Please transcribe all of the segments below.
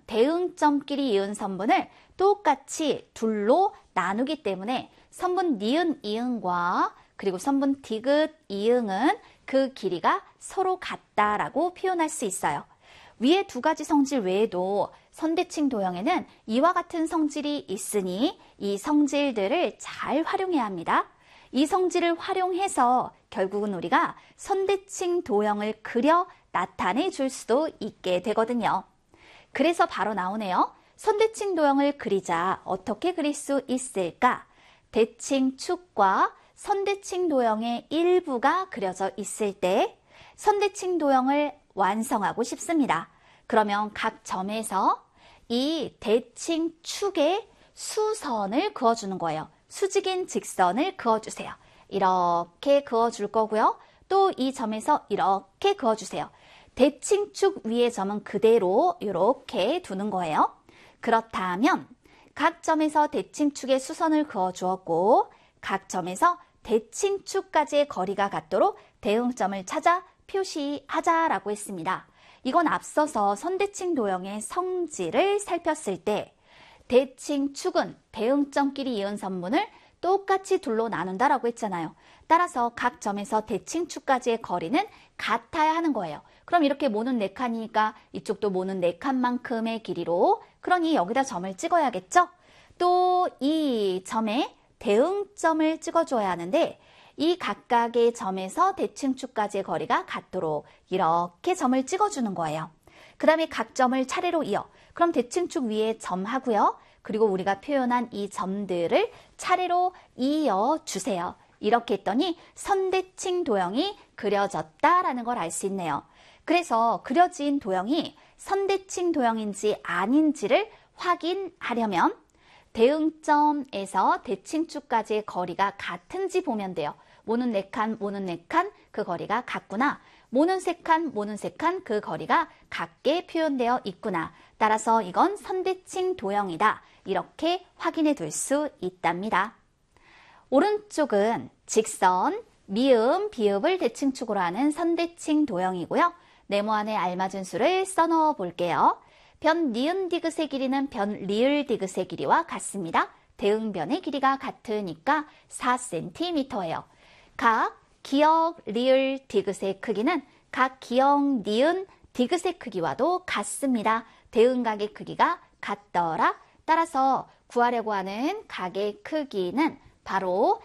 대응점끼리 이은 선분을 똑같이 둘로 나누기 때문에 선분 니은 이응과 그리고 선분 디귿 이응은 그 길이가 서로 같다라고 표현할 수 있어요. 위에 두 가지 성질 외에도 선대칭 도형에는 이와 같은 성질이 있으니 이 성질들을 잘 활용해야 합니다. 이 성질을 활용해서 결국은 우리가 선대칭 도형을 그려 나타내 줄 수도 있게 되거든요. 그래서 바로 나오네요. 선대칭 도형을 그리자 어떻게 그릴 수 있을까? 대칭축과 선대칭 도형의 일부가 그려져 있을 때 선대칭 도형을 완성하고 싶습니다. 그러면 각 점에서 이 대칭축에 수선을 그어주는 거예요. 수직인 직선을 그어주세요. 이렇게 그어줄 거고요. 또 이 점에서 이렇게 그어주세요. 대칭축 위의 점은 그대로 이렇게 두는 거예요. 그렇다면 각 점에서 대칭축에 수선을 그어주었고 각 점에서 대칭축까지의 거리가 같도록 대응점을 찾아 표시하자라고 했습니다. 이건 앞서서 선대칭 도형의 성질을 살폈을 때 대칭축은 대응점끼리 이은 선분을 똑같이 둘로 나눈다라고 했잖아요. 따라서 각 점에서 대칭축까지의 거리는 같아야 하는 거예요. 그럼 이렇게 모는 4칸이니까 이쪽도 모는 4칸만큼의 길이로, 그러니 여기다 점을 찍어야겠죠? 또 이 점에 대응점을 찍어줘야 하는데 이 각각의 점에서 대칭축까지의 거리가 같도록 이렇게 점을 찍어주는 거예요. 그 다음에 각 점을 차례로 이어. 그럼 대칭축 위에 점 하고요. 그리고 우리가 표현한 이 점들을 차례로 이어주세요. 이렇게 했더니 선대칭 도형이 그려졌다라는 걸 알 수 있네요. 그래서 그려진 도형이 선대칭 도형인지 아닌지를 확인하려면 대응점에서 대칭축까지의 거리가 같은지 보면 돼요. 모는 4칸, 모는 4칸 그 거리가 같구나. 모는 3칸, 모는 3칸 그 거리가 같게 표현되어 있구나. 따라서 이건 선대칭 도형이다. 이렇게 확인해 둘 수 있답니다. 오른쪽은 직선, 미음, 비읍을 대칭축으로 하는 선대칭 도형이고요. 네모안에 알맞은 수를 써넣어 볼게요. 변 니은 디귿의 길이는 변 리을 디귿의 길이와 같습니다. 대응변의 길이가 같으니까 4cm예요. 각 기역 리을 디귿의 크기는 각 기역 니은 디귿의 크기와도 같습니다. 대응각의 크기가 같더라. 따라서 구하려고 하는 각의 크기는 바로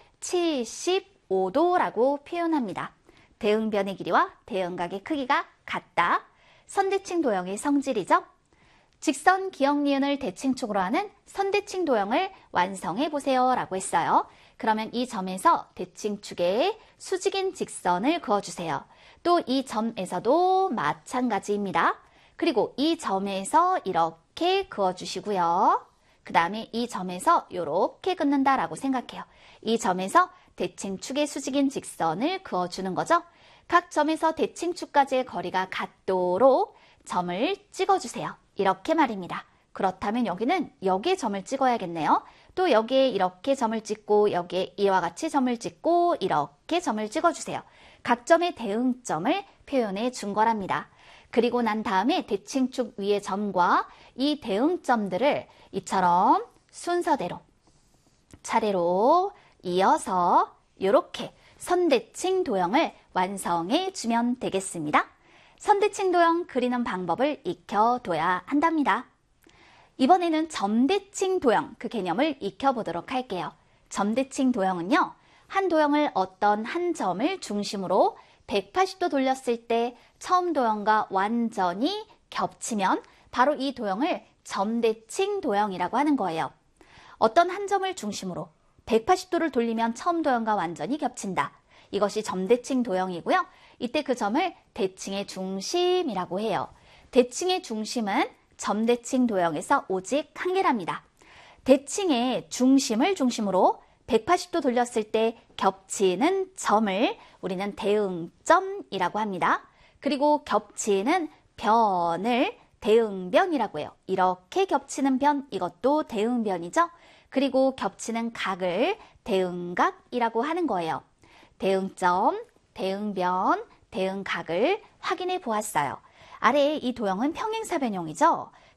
75도라고 표현합니다. 대응변의 길이와 대응각의 크기가 같다. 선대칭 도형의 성질이죠. 직선 기역 니은을 대칭축으로 하는 선대칭 도형을 완성해 보세요 라고 했어요. 그러면 이 점에서 대칭축에 수직인 직선을 그어주세요. 또 이 점에서도 마찬가지입니다. 그리고 이 점에서 이렇게 그어주시고요. 그 다음에 이 점에서 이렇게 긋는다라고 생각해요. 이 점에서 대칭축의 수직인 직선을 그어주는 거죠. 각 점에서 대칭축까지의 거리가 같도록 점을 찍어주세요. 이렇게 말입니다. 그렇다면 여기는 여기에 점을 찍어야겠네요. 또 여기에 이렇게 점을 찍고 여기에 이와 같이 점을 찍고 이렇게 점을 찍어주세요. 각 점의 대응점을 표현해 준 거랍니다. 그리고 난 다음에 대칭축 위의 점과 이 대응점들을 이처럼 순서대로 차례로 이어서 이렇게 선대칭 도형을 완성해 주면 되겠습니다. 선대칭 도형 그리는 방법을 익혀둬야 한답니다. 이번에는 점대칭 도형 그 개념을 익혀보도록 할게요. 점대칭 도형은요. 한 도형을 어떤 한 점을 중심으로 180도 돌렸을 때 처음 도형과 완전히 겹치면 바로 이 도형을 점대칭 도형이라고 하는 거예요. 어떤 한 점을 중심으로 180도를 돌리면 처음 도형과 완전히 겹친다. 이것이 점대칭 도형이고요. 이때 그 점을 대칭의 중심이라고 해요. 대칭의 중심은 점대칭 도형에서 오직 한 개랍니다. 대칭의 중심을 중심으로 180도 돌렸을 때 겹치는 점을 우리는 대응점이라고 합니다. 그리고 겹치는 변을 대응변이라고 해요. 이렇게 겹치는 변, 이것도 대응변이죠. 그리고 겹치는 각을 대응각이라고 하는 거예요. 대응점, 대응변, 대응각을 확인해 보았어요. 아래에 이 도형은 평행사변형이죠.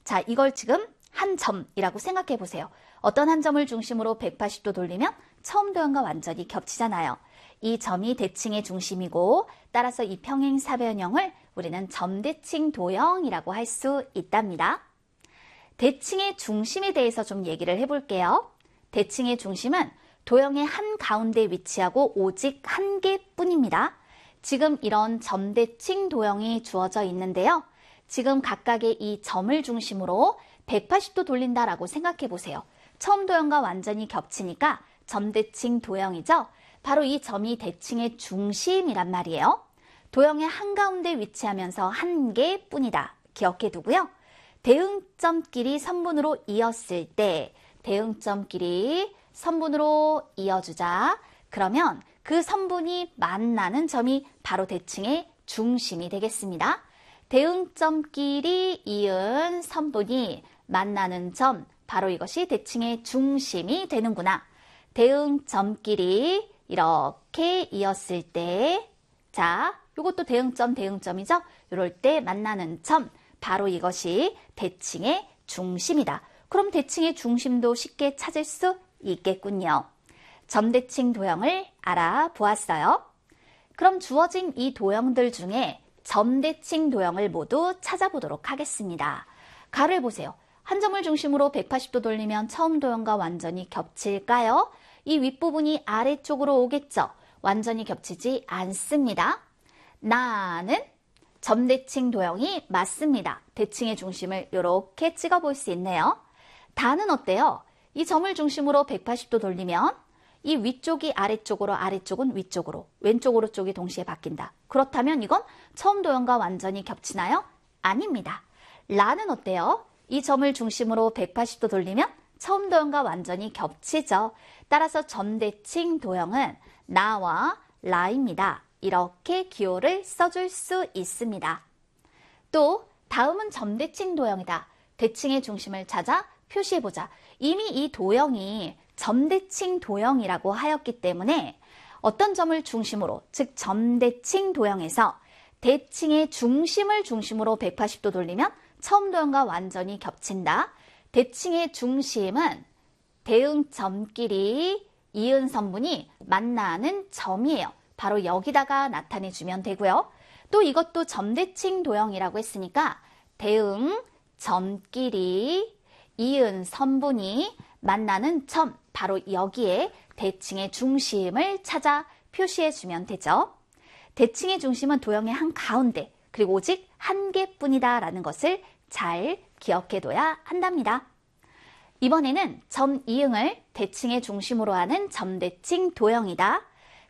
자, 이걸 지금 한 점이라고 생각해 보세요. 어떤 한 점을 중심으로 180도 돌리면 처음 도형과 완전히 겹치잖아요. 이 점이 대칭의 중심이고 따라서 이 평행사변형을 우리는 점대칭 도형이라고 할 수 있답니다. 대칭의 중심에 대해서 좀 얘기를 해볼게요. 대칭의 중심은 도형의 한가운데 위치하고 오직 한 개뿐입니다. 지금 이런 점대칭 도형이 주어져 있는데요. 지금 각각의 이 점을 중심으로 180도 돌린다라고 생각해 보세요. 처음 도형과 완전히 겹치니까 점대칭 도형이죠. 바로 이 점이 대칭의 중심이란 말이에요. 도형의 한가운데 위치하면서 한 개뿐이다. 기억해 두고요. 대응점끼리 선분으로 이었을 때 대응점끼리 선분으로 이어주자. 그러면 그 선분이 만나는 점이 바로 대칭의 중심이 되겠습니다. 대응점끼리 이은 선분이 만나는 점, 바로 이것이 대칭의 중심이 되는구나. 대응점끼리 이렇게 이었을 때, 자, 이것도 대응점이죠? 이럴 때 만나는 점, 바로 이것이 대칭의 중심이다. 그럼 대칭의 중심도 쉽게 찾을 수 있겠군요. 점대칭 도형을 알아보았어요. 그럼 주어진 이 도형들 중에 점대칭 도형을 모두 찾아보도록 하겠습니다. 가를 보세요. 한 점을 중심으로 180도 돌리면 처음 도형과 완전히 겹칠까요? 이 윗부분이 아래쪽으로 오겠죠? 완전히 겹치지 않습니다. 나는 점대칭 도형이 맞습니다. 대칭의 중심을 이렇게 찍어볼 수 있네요. 다는 어때요? 이 점을 중심으로 180도 돌리면 이 위쪽이 아래쪽으로, 아래쪽은 위쪽으로, 왼쪽 오른쪽이 동시에 바뀐다. 그렇다면 이건 처음 도형과 완전히 겹치나요? 아닙니다. 라는 어때요? 이 점을 중심으로 180도 돌리면 처음 도형과 완전히 겹치죠. 따라서 점대칭 도형은 나와 라입니다. 이렇게 기호를 써줄 수 있습니다. 또 다음은 점대칭 도형이다. 대칭의 중심을 찾아 표시해보자. 이미 이 도형이 점대칭 도형이라고 하였기 때문에 어떤 점을 중심으로, 즉 점대칭 도형에서 대칭의 중심을 중심으로 180도 돌리면 처음 도형과 완전히 겹친다. 대칭의 중심은 대응점끼리 이은 선분이 만나는 점이에요. 바로 여기다가 나타내주면 되고요. 또 이것도 점대칭 도형이라고 했으니까 대응점끼리 이은 선분이 만나는 점, 바로 여기에 대칭의 중심을 찾아 표시해주면 되죠. 대칭의 중심은 도형의 한가운데, 그리고 오직 한 개뿐이다 라는 것을 잘 기억해둬야 한답니다. 이번에는 점 이응을 대칭의 중심으로 하는 점대칭 도형이다.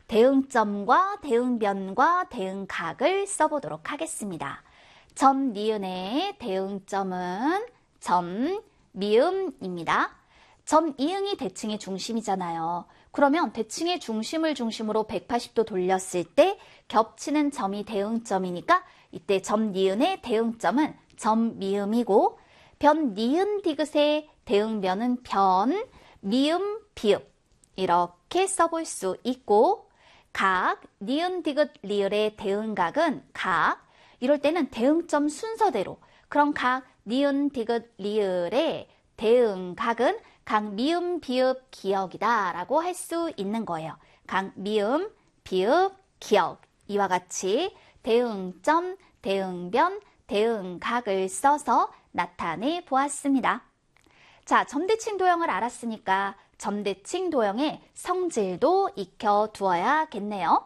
대응점과 대응변과 대응각을 써보도록 하겠습니다. 점 니은의 대응점은 점 미음입니다. 점 이응이 대칭의 중심이잖아요. 그러면 대칭의 중심을 중심으로 180도 돌렸을 때 겹치는 점이 대응점이니까 이때 점 니은의 대응점은 점 미음이고 변 니은 디귿의 대응변은 변 미음 비읍 이렇게 써볼 수 있고 각 니은 디귿 리을의 대응각은 각 이럴 때는 대응점 순서대로 그럼 각 니은 디귿 리을의 대응각은 각 미음 비읍 기역이다 라고 할 수 있는 거예요. 각 미음 비읍 기역 이와 같이 대응점, 대응변, 대응각을 써서 나타내 보았습니다. 자, 점대칭 도형을 알았으니까 점대칭 도형의 성질도 익혀두어야겠네요.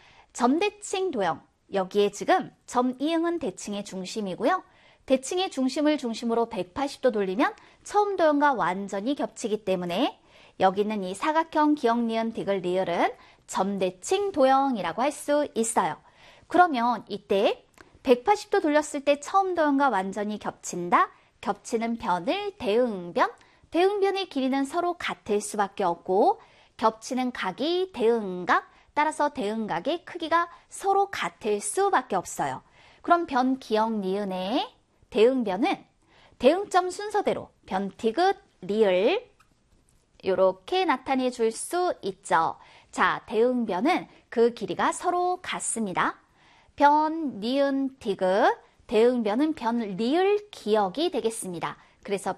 점대칭 도형, 여기에 지금 점 이응은 대칭의 중심이고요. 대칭의 중심을 중심으로 180도 돌리면 처음 도형과 완전히 겹치기 때문에 여기 있는 이 사각형 기역 니은 디귿 리을은 점대칭 도형이라고 할 수 있어요. 그러면 이때 180도 돌렸을 때 처음 도형과 완전히 겹친다. 겹치는 변을 대응변, 대응변의 길이는 서로 같을 수밖에 없고 겹치는 각이 대응각, 따라서 대응각의 크기가 서로 같을 수밖에 없어요. 그럼 변 기역 니은의 대응변은 대응점 순서대로 변 디귿 리을 이렇게 나타내 줄 수 있죠. 자, 대응변은 그 길이가 서로 같습니다. 변 니은 디귿 대응변은 변, 리을, 기역이 되겠습니다. 그래서